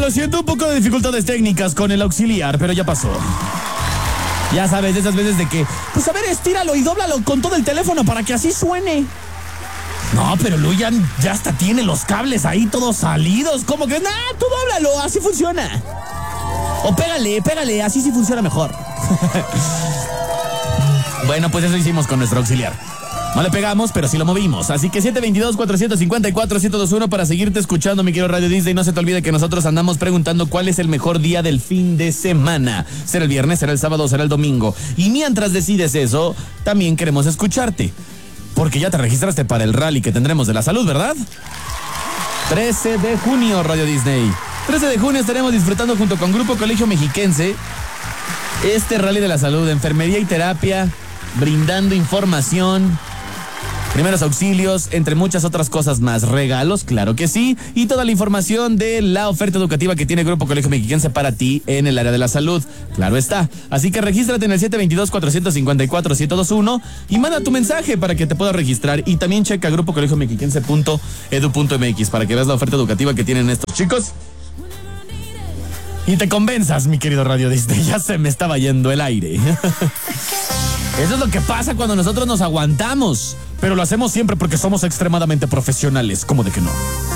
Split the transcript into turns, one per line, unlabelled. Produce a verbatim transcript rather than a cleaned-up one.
Lo siento, un poco de dificultades técnicas con el auxiliar, pero ya pasó. Ya sabes, de esas veces de que, pues a ver, estíralo y dóblalo con todo el teléfono para que así suene. No, pero Luyan ya hasta tiene los cables ahí todos salidos. ¿Cómo que? Nah, tú dóblalo, así funciona. O pégale, pégale, así sí funciona mejor. Bueno, pues eso hicimos con nuestro auxiliar. No le pegamos, pero sí lo movimos. Así que siete dos dos, cuatro cinco cuatro, siete dos uno para seguirte escuchando, mi querido Radio Disney. No se te olvide que nosotros andamos preguntando cuál es el mejor día del fin de semana. ¿Será el viernes, será el sábado, será el domingo? Y mientras decides eso, también queremos escucharte. Porque ya te registraste para el rally que tendremos de la salud, ¿verdad? trece de junio, Radio Disney. trece de junio estaremos disfrutando junto con Grupo Colegio Mexiquense este rally de la salud, enfermería y terapia, brindando información, primeros auxilios, entre muchas otras cosas más. Regalos, claro que sí, y toda la información de la oferta educativa que tiene Grupo Colegio Mexiquense para ti en el área de la salud. Claro está. Así que regístrate en el siete dos dos, cuatro cinco cuatro, siete dos uno y manda tu mensaje para que te puedas registrar. Y también checa grupo colegio mexiquense punto edu punto m x para que veas la oferta educativa que tienen estos chicos. Y te convenzas, mi querido Radio Disney. Ya se me estaba yendo el aire. Eso es lo que pasa cuando nosotros nos aguantamos. Pero lo hacemos siempre porque somos extremadamente profesionales. ¿Cómo de que no?